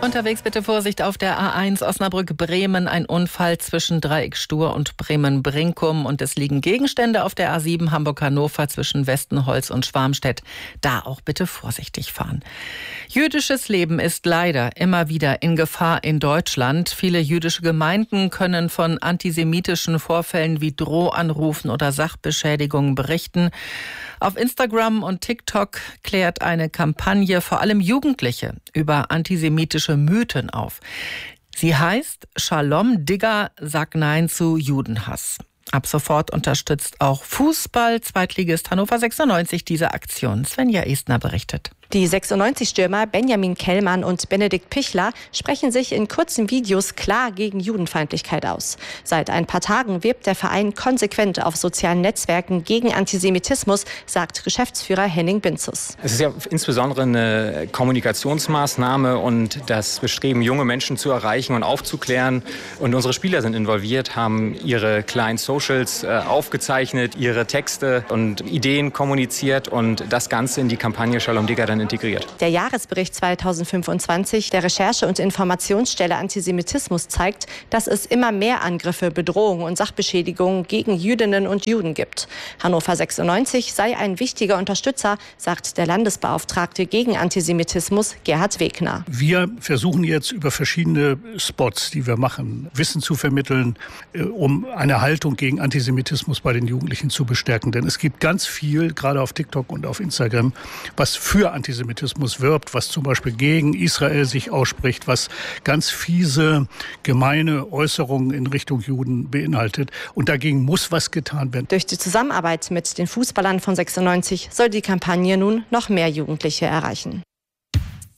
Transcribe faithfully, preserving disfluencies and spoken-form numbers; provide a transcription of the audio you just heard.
Unterwegs bitte Vorsicht auf der A eins Osnabrück-Bremen. Ein Unfall zwischen Dreieck-Stur und Bremen-Brinkum. Und es liegen Gegenstände auf der A sieben Hamburg-Hannover zwischen Westenholz und Schwarmstedt. Da auch bitte vorsichtig fahren. Jüdisches Leben ist leider immer wieder in Gefahr in Deutschland. Viele jüdische Gemeinden können von antisemitischen Vorfällen wie Drohanrufen oder Sachbeschädigungen berichten. Auf Instagram und TikTok klärt eine Kampagne vor allem Jugendliche über antisemitische Mythen auf. Sie heißt Shalom Digger, sag Nein zu Judenhass. Ab sofort unterstützt auch Fußball-Zweitligist Hannover sechsundneunzig diese Aktion. Svenja Estner berichtet. Die sechsundneunzig-Stürmer Benjamin Kellmann und Benedikt Pichler sprechen sich in kurzen Videos klar gegen Judenfeindlichkeit aus. Seit ein paar Tagen wirbt der Verein konsequent auf sozialen Netzwerken gegen Antisemitismus, sagt Geschäftsführer Henning Binzus. Es ist ja insbesondere eine Kommunikationsmaßnahme und das Bestreben, junge Menschen zu erreichen und aufzuklären. Und unsere Spieler sind involviert, haben ihre kleinen Socials äh, aufgezeichnet, ihre Texte und Ideen kommuniziert und das Ganze in die Kampagne Shalom Digger dann integriert. Der Jahresbericht zweitausendfünfundzwanzig der Recherche- und Informationsstelle Antisemitismus zeigt, dass es immer mehr Angriffe, Bedrohungen und Sachbeschädigungen gegen Jüdinnen und Juden gibt. Hannover sechsundneunzig sei ein wichtiger Unterstützer, sagt der Landesbeauftragte gegen Antisemitismus Gerhard Wegner. Wir versuchen jetzt über verschiedene Spots, die wir machen, Wissen zu vermitteln, um eine Haltung gegen Antisemitismus bei den Jugendlichen zu bestärken. Denn es gibt ganz viel, gerade auf TikTok und auf Instagram, was für Antisemitismus wirbt, was zum Beispiel gegen Israel sich ausspricht, was ganz fiese, gemeine Äußerungen in Richtung Juden beinhaltet. Und dagegen muss was getan werden. Durch die Zusammenarbeit mit den Fußballern von sechsundneunzig soll die Kampagne nun noch mehr Jugendliche erreichen.